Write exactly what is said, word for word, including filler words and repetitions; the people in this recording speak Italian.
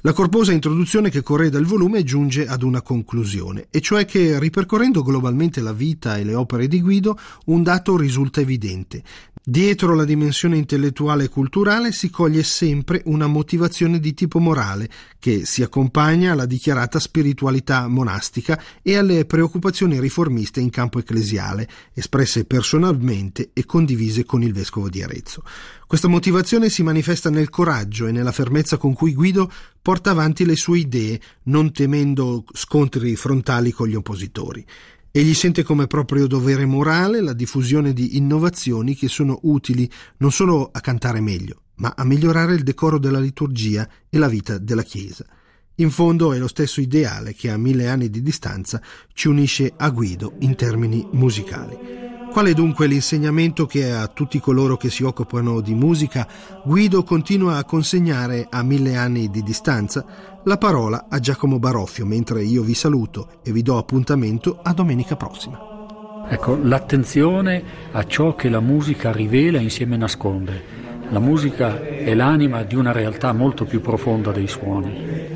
La corposa introduzione che correda il volume giunge ad una conclusione, e cioè che, ripercorrendo globalmente la vita e le opere di Guido, un dato risulta evidente. Dietro la dimensione intellettuale e culturale si coglie sempre una motivazione di tipo morale che si accompagna alla dichiarata spiritualità monastica e alle preoccupazioni riformiste in campo ecclesiale, espresse personalmente e condivise con il vescovo di Arezzo. Questa motivazione si manifesta nel coraggio e nella fermezza con cui Guido porta avanti le sue idee, non temendo scontri frontali con gli oppositori. Egli sente come proprio dovere morale la diffusione di innovazioni che sono utili non solo a cantare meglio, ma a migliorare il decoro della liturgia e la vita della Chiesa. In fondo è lo stesso ideale che a mille anni di distanza ci unisce a Guido in termini musicali. Qual è dunque l'insegnamento che a tutti coloro che si occupano di musica Guido continua a consegnare a mille anni di distanza? La parola a Giacomo Baroffio, mentre io vi saluto e vi do appuntamento a domenica prossima. Ecco, l'attenzione a ciò che la musica rivela e insieme nasconde. La musica è l'anima di una realtà molto più profonda dei suoni.